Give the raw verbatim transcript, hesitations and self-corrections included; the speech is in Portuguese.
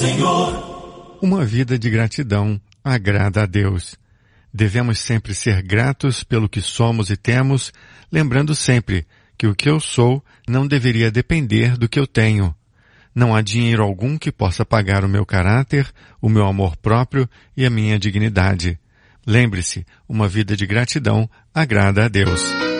Senhor. Uma vida de gratidão agrada a Deus. Devemos sempre ser gratos pelo que somos e temos, lembrando sempre que o que eu sou não deveria depender do que eu tenho. Não há dinheiro algum que possa pagar o meu caráter, o meu amor próprio e a minha dignidade. Lembre-se, uma vida de gratidão agrada a Deus.